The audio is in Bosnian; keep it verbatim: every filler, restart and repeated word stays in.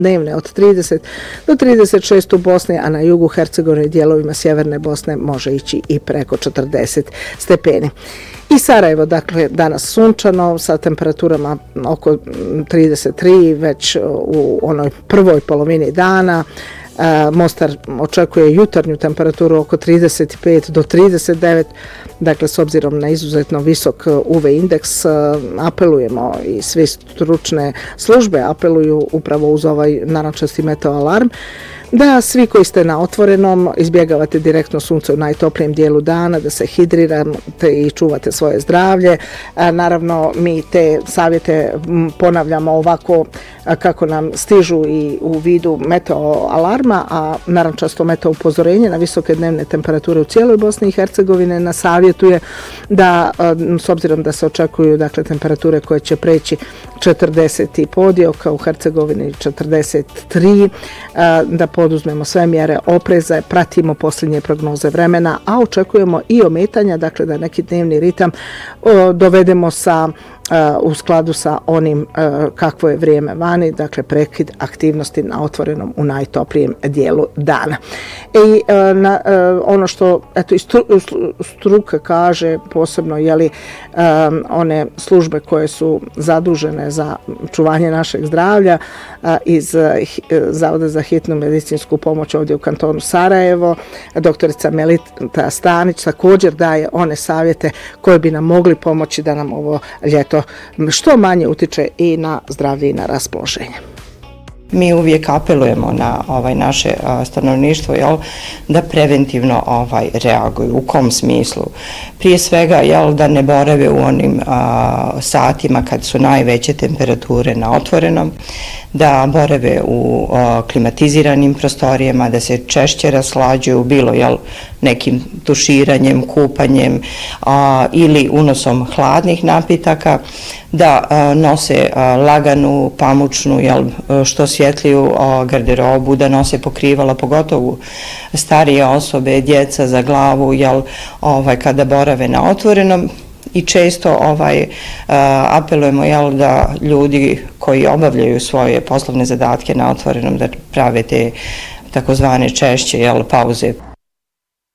dnevne od trideset do trideset šest u Bosni, a na jugu Hercegovine i dijelovima sjeverne Bosne može ići i preko četrdeset stepeni. I Sarajevo, dakle, danas sunčano sa temperaturama oko trideset tri već u onoj prvoj polovini dana. Mostar očekuje jutarnju temperaturu oko trideset pet do trideset devet, dakle s obzirom na izuzetno visok U V indeks apelujemo i svi stručne službe apeluju upravo uz ovaj narančasti meteo alarm da svi koji ste na otvorenom izbjegavate direktno sunce u najtoplijem dijelu dana, da se hidrirate i čuvate svoje zdravlje. Naravno, mi te savjete ponavljamo ovako kako nam stižu i u vidu meteo alarma, a narančasto meteo upozorenje na visoke dnevne temperature u cijeloj Bosni i Hercegovine nas savjetuje da, s obzirom da se očekuju dakle, temperature koje će preći četrdeset i podio, kao u Hercegovini četrdeset tri, da poduzmemo sve mjere opreza, pratimo posljednje prognoze vremena, a očekujemo i ometanja, dakle da neki dnevni ritam dovedemo sa u skladu sa onim kakvo je vrijeme vani, dakle prekid aktivnosti na otvorenom u najtoplijem dijelu dana. I na, ono što eto, struka kaže posebno, jeli, one službe koje su zadužene za čuvanje našeg zdravlja iz Zavoda za hitnu medicinsku pomoć ovdje u kantonu Sarajevo, doktorica Melita Stanić također daje one savjete koje bi nam mogli pomoći da nam ovo ljeto što manje utiče i na zdravlje i na raspoloženje. Mi uvijek apelujemo na ovaj naše stanovništvo, jel, da preventivno ovaj reaguju. U kom smislu? Prije svega, jel, da ne borave u onim a, satima kad su najveće temperature na otvorenom, da borave u a, klimatiziranim prostorijama, da se češće raslađuju, bilo jel, nekim tuširanjem, kupanjem a, ili unosom hladnih napitaka, da a, nose a, laganu, pamučnu, jel, što svjetliju a, garderobu, da nose pokrivala, pogotovo starije osobe, djeca za glavu, jel, ovaj, kada borave na otvorenom. I često ovaj, apelujemo, jel, da ljudi koji obavljaju svoje poslovne zadatke na otvorenom da prave te takozvane češće, jel, pauze.